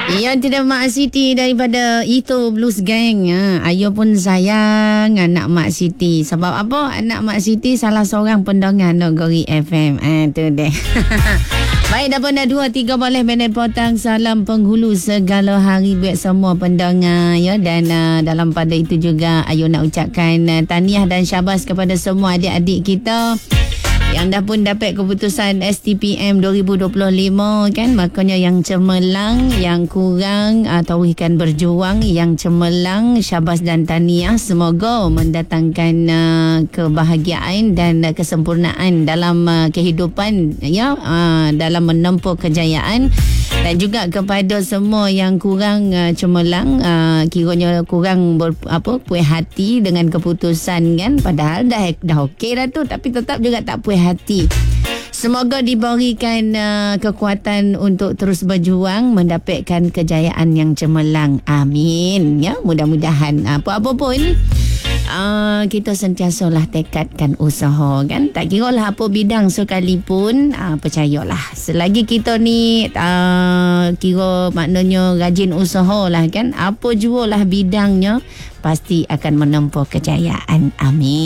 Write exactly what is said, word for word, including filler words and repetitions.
Yang tidak Mak Siti daripada Itu Blues Gang. Ha, Ayu pun sayang anak Mak Siti. Sebab apa? Anak Mak Siti salah seorang pendengar Nagori F M. Ha, tu deh. Baik, dah pun dah dua tiga boleh minit potong. Salam penghulu segala hari buat semua pendengar ya. Dan uh, dalam pada itu juga Ayu nak ucapkan uh, tahniah dan syabas kepada semua adik-adik kita yang dah pun dapat keputusan S T P M dua ribu dua puluh lima kan. Makanya yang cemerlang, yang kurang uh, tauhkan berjuang, yang cemerlang syabas dan tahniah. Semoga mendatangkan uh, kebahagiaan dan uh, kesempurnaan dalam uh, kehidupan ya, uh, dalam menempuh kejayaan. Dan juga kepada semua yang kurang uh, cemerlang, uh, kiranya kurang ber, apa puas hati dengan keputusan kan, padahal dah dah okey dah tu, tapi tetap juga tak puas hati. Semoga diberikan uh, kekuatan untuk terus berjuang mendapatkan kejayaan yang cemerlang. Amin ya, mudah-mudahan apa-apa pun Uh, kita sentiasalah tekadkan usaha kan. Tak kira lah apa bidang sekalipun, uh, percayalah selagi kita ni uh, kira maknanya rajin usaha lah kan, apa jua lah bidangnya pasti akan menempuh kejayaan. Amin.